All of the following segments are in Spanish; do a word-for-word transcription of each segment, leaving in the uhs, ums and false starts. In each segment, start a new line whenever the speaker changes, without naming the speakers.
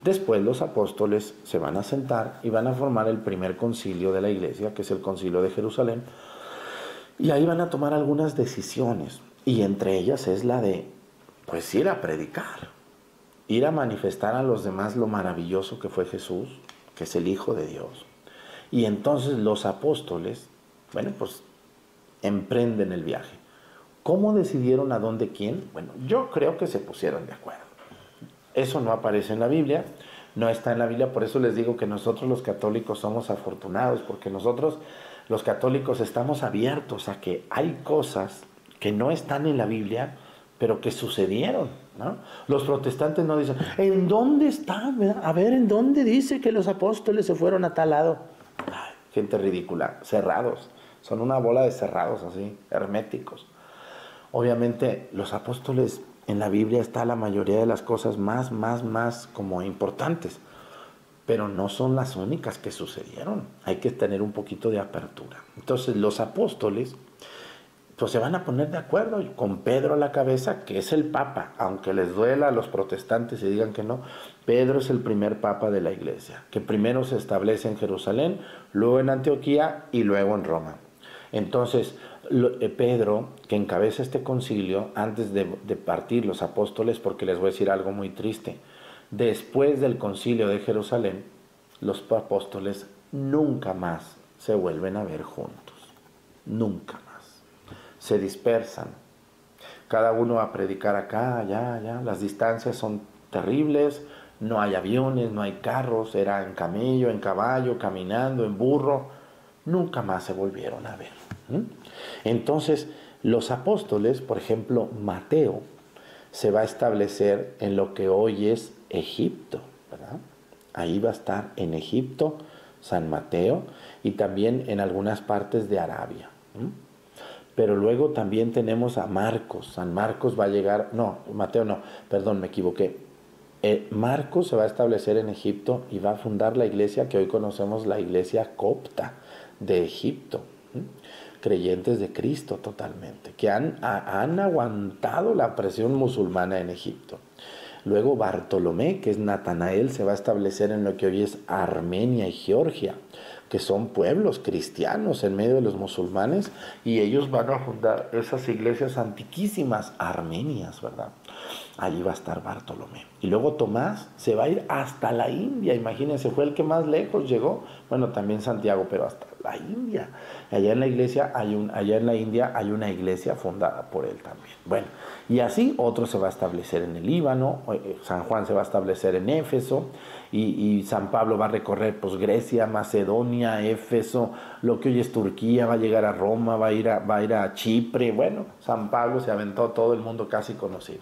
Después los apóstoles se van a sentar y van a formar el primer concilio de la iglesia, que es el concilio de Jerusalén, y ahí van a tomar algunas decisiones, y entre ellas es la de, pues, ir a predicar, ir a manifestar a los demás lo maravilloso que fue Jesús, que es el Hijo de Dios. Y entonces los apóstoles, bueno, pues emprenden el viaje. ¿Cómo decidieron a dónde quién? Bueno, yo creo que se pusieron de acuerdo. Eso no aparece en la Biblia, no está en la Biblia, por eso les digo que nosotros los católicos somos afortunados, porque nosotros los católicos estamos abiertos a que hay cosas que no están en la Biblia, pero que sucedieron, ¿no? Los protestantes no dicen, ¿en dónde está? A ver, ¿en dónde dice que los apóstoles se fueron a tal lado? Ay, gente ridícula, cerrados, son una bola de cerrados así, herméticos. Obviamente los apóstoles, en la Biblia está la mayoría de las cosas más, más, más como importantes, pero no son las únicas que sucedieron. Hay que tener un poquito de apertura. Entonces los apóstoles pues se van a poner de acuerdo con Pedro a la cabeza, que es el Papa, aunque les duela a los protestantes y digan que no. Pedro es el primer Papa de la iglesia, que primero se establece en Jerusalén, luego en Antioquía y luego en Roma. Entonces lo, eh, Pedro, que encabeza este concilio, antes de, de partir los apóstoles, porque les voy a decir algo muy triste, después del concilio de Jerusalén, los apóstoles nunca más se vuelven a ver juntos, nunca más. Se dispersan, cada uno va a predicar acá, allá, allá, las distancias son terribles, no hay aviones, no hay carros, era en camello, en caballo, caminando, en burro, nunca más se volvieron a ver. ¿Mm? Entonces, los apóstoles, por ejemplo, Mateo, se va a establecer en lo que hoy es Egipto, ¿verdad? Ahí va a estar en Egipto, San Mateo, y también en algunas partes de Arabia. ¿Mm? Pero luego también tenemos a Marcos. San Marcos va a llegar, no, Mateo no, perdón, me equivoqué. Eh, Marcos se va a establecer en Egipto y va a fundar la iglesia que hoy conocemos, la iglesia copta de Egipto. ¿Mm? Creyentes de Cristo totalmente, que han, a, han aguantado la presión musulmana en Egipto. Luego Bartolomé, que es Natanael, se va a establecer en lo que hoy es Armenia y Georgia, que son pueblos cristianos en medio de los musulmanes, y ellos van a fundar esas iglesias antiquísimas, armenias, ¿verdad? Allí va a estar Bartolomé. Y luego Tomás se va a ir hasta la India, imagínense, fue el que más lejos llegó, bueno, también Santiago, pero hasta la India. Allá en la iglesia hay un, allá en la India hay una iglesia fundada por él también. Bueno, y así otro se va a establecer en el Líbano, San Juan se va a establecer en Éfeso, y, y San Pablo va a recorrer pues Grecia, Macedonia, Éfeso, lo que hoy es Turquía, va a llegar a Roma, va a ir a, va a, ir a Chipre. Bueno, San Pablo se aventó todo el mundo casi conocido.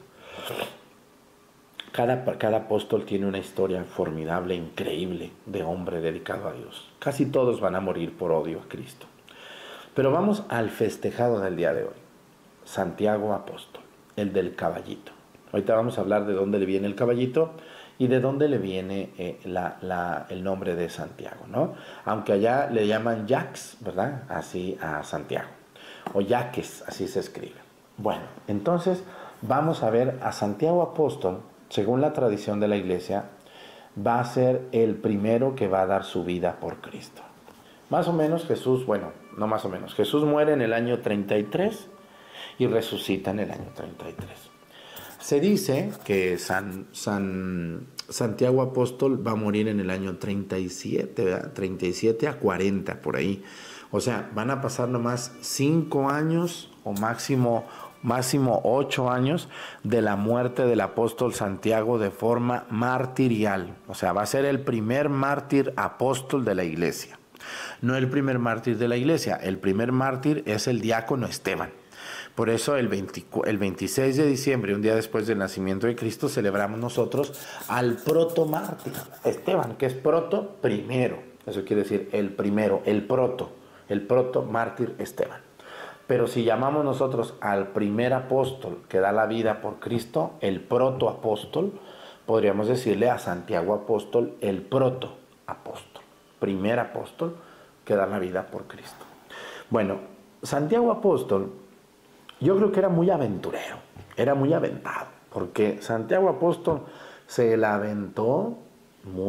Cada, cada apóstol tiene una historia formidable, increíble, de hombre dedicado a Dios. Casi todos van a morir por odio a Cristo. Pero vamos al festejado del día de hoy. Santiago apóstol, el del caballito. Ahorita vamos a hablar de dónde le viene el caballito y de dónde le viene eh, la, la, el nombre de Santiago, ¿no? Aunque allá le llaman Jacques, ¿verdad? Así a Santiago. O Yaques, así se escribe. Bueno, entonces vamos a ver a Santiago apóstol. Según la tradición de la iglesia, va a ser el primero que va a dar su vida por Cristo. Más o menos Jesús, bueno, no más o menos, Jesús muere en el año treinta y tres y resucita en el año treinta y tres. Se dice que San, San Santiago apóstol va a morir en el año treinta y siete, ¿verdad? treinta y siete a cuarenta, por ahí. O sea, van a pasar nomás cinco años o máximo máximo ocho años de la muerte del apóstol Santiago de forma martirial. O sea, va a ser el primer mártir apóstol de la iglesia. No el primer mártir de la iglesia, el primer mártir es el diácono Esteban. Por eso el, veinte, el veintiséis de diciembre, un día después del nacimiento de Cristo, celebramos nosotros al protomártir Esteban, que es proto primero. Eso quiere decir el primero, el proto, el protomártir Esteban. Pero si llamamos nosotros al primer apóstol que da la vida por Cristo, el protoapóstol, podríamos decirle a Santiago apóstol el protoapóstol, primer apóstol que da la vida por Cristo. Bueno, Santiago apóstol, yo creo que era muy aventurero, era muy aventado, porque Santiago apóstol se la aventó